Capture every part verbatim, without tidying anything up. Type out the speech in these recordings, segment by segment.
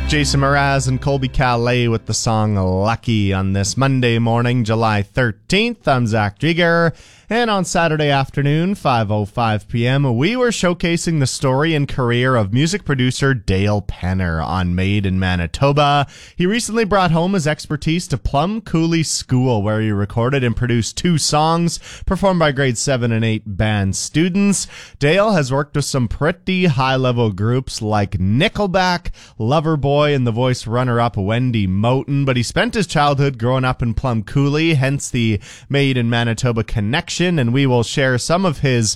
Jason Mraz and Colby Calais with the song Lucky on this Monday morning, July thirteenth. I'm Zach Drieger. And on Saturday afternoon, five oh five p.m., we were showcasing the story and career of music producer Dale Penner on Made in Manitoba. He recently brought home his expertise to Plum Coulee School, where he recorded and produced two songs performed by grade seven and eight band students. Dale has worked with some pretty high-level groups like Nickelback, Loverboy, and the voice runner-up Wendy Moten, but he spent his childhood growing up in Plum Coulee, hence the Made in Manitoba connection. And we will share some of his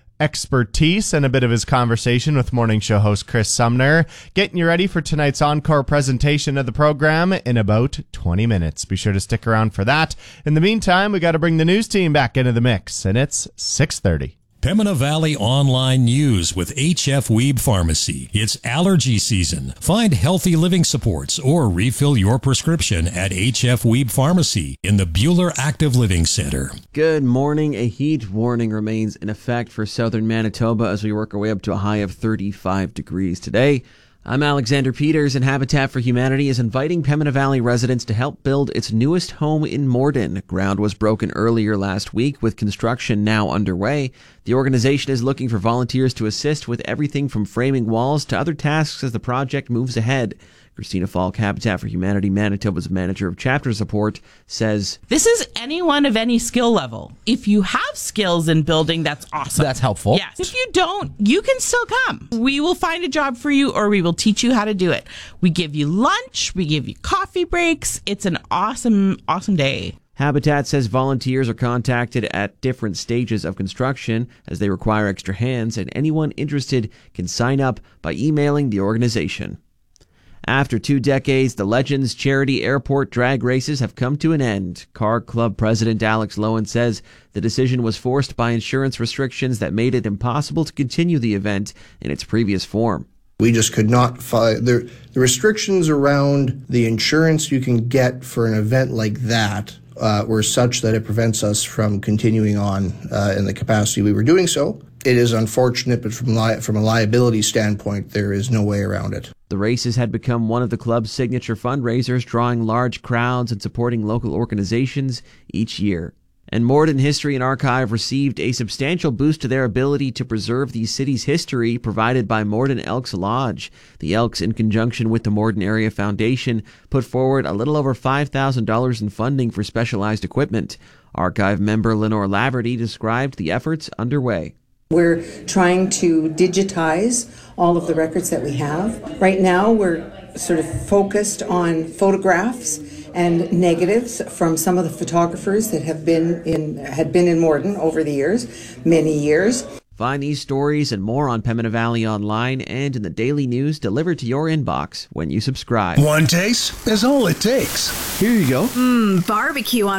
expertise and a bit of his conversation with morning show host Chris Sumner, getting you ready for tonight's encore presentation of the program in about twenty minutes. Be sure to stick around for that. In the meantime, we got to bring the news team back into the mix, and it's six thirty. Pembina Valley Online News with H F Weeb Pharmacy. It's allergy season. Find healthy living supports or refill your prescription at H F Weeb Pharmacy in the Buhler Active Living Center. Good morning. A heat warning remains in effect for southern Manitoba as we work our way up to a high of thirty-five degrees today. I'm Alexander Peters, and Habitat for Humanity is inviting Pembina Valley residents to help build its newest home in Morden. Ground was broken earlier last week, with construction now underway. The organization is looking for volunteers to assist with everything from framing walls to other tasks as the project moves ahead. Christina Falk, Habitat for Humanity Manitoba's manager of chapter support, says, "This is anyone of any skill level. If you have skills in building, that's awesome. That's helpful. Yes. If you don't, you can still come. We will find a job for you, or we will teach you how to do it. We give you lunch. We give you coffee breaks. It's an awesome, awesome day." Habitat says volunteers are contacted at different stages of construction as they require extra hands, and anyone interested can sign up by emailing the organization. After two decades, the Legends Charity Airport drag races have come to an end. Car Club President Alex Lowen says the decision was forced by insurance restrictions that made it impossible to continue the event in its previous form. We just could not find the, the restrictions around the insurance you can get for an event like that uh, were such that it prevents us from continuing on uh, in the capacity we were doing so. It is unfortunate, but from, li- from a liability standpoint, there is no way around it. The races had become one of the club's signature fundraisers, drawing large crowds and supporting local organizations each year. And Morden History and Archive received a substantial boost to their ability to preserve the city's history provided by Morden Elks Lodge. The Elks, in conjunction with the Morden Area Foundation, put forward a little over five thousand dollars in funding for specialized equipment. Archive member Lenore Laverty described the efforts underway. We're trying to digitize all of the records that we have. Right now, we're sort of focused on photographs and negatives from some of the photographers that have been in had been in Morden over the years, many years. Find these stories and more on Pembina Valley Online and in the daily news delivered to your inbox when you subscribe. One taste is all it takes. Here you go. Mmm, barbecue on